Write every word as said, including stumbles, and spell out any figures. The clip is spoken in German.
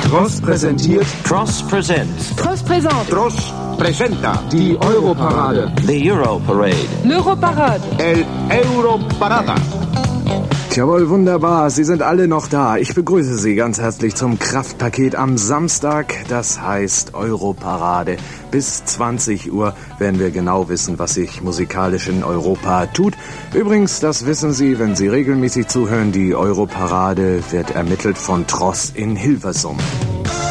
Tross präsentiert. Tross presents. Tross präsent. Tross presenta. Die Europarade. The Europarade. L'Europarade. El Europarada. Jawohl, wunderbar. Sie sind alle noch da. Ich begrüße Sie ganz herzlich zum Kraftpaket am Samstag. Das heißt Europarade. Bis zwanzig Uhr werden wir genau wissen, was sich musikalisch in Europa tut. Übrigens, das wissen Sie, wenn Sie regelmäßig zuhören, die Europarade wird ermittelt von Tross in Hilversum.